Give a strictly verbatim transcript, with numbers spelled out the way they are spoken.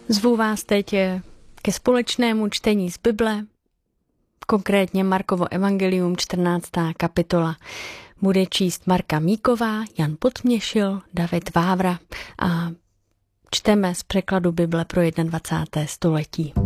Zvu vás teď ke společnému čtení z Bible, konkrétně Markovo evangelium, čtrnáctá kapitola. Bude číst Marka Míková, Jan Podměšil, David Vávra a čteme z překladu Bible pro dvacáté první století.